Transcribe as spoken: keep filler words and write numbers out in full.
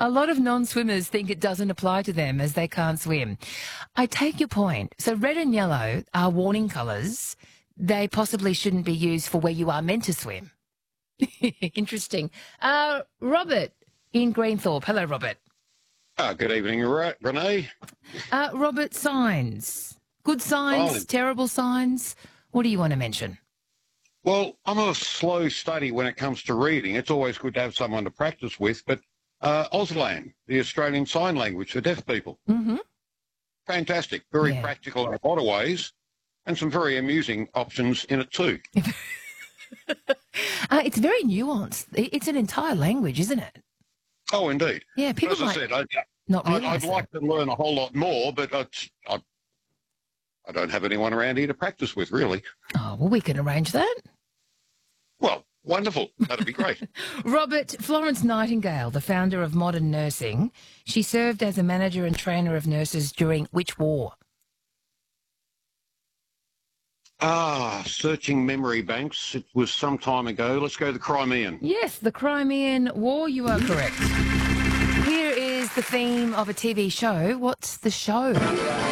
A lot of non-swimmers think it doesn't apply to them as they can't swim. I take your point. So red and yellow are warning colours. They possibly shouldn't be used for where you are meant to swim. Interesting. Uh, Robert in Greenthorpe. Hello, Robert. Ah, good evening, Re- Renee. Uh, Robert, signs. Good signs, Oh. terrible signs. What do you want to mention? Well, I'm a slow study when it comes to reading. It's always good to have someone to practice with, but uh, Auslan, the Australian Sign Language for deaf people. Mm-hmm. Fantastic, very Yeah. practical in a lot of ways, and some very amusing options in it too. Uh, it's very nuanced. I- It's an entire language, isn't it? Oh, indeed. Yeah, But people as I might said, I, not I'd, realise I'd like to learn a whole lot more, but I, I, I don't have anyone around here to practice with, really. that. Oh, well, we can arrange that. Well, wonderful. That'd be great. Robert, Florence Nightingale, the founder of modern nursing, she served as a manager and trainer of nurses during which war? Ah, searching memory banks. It was some time ago. Let's go the Crimean. Yes, the Crimean War. You are correct. Here is the theme of a T V show. What's the show?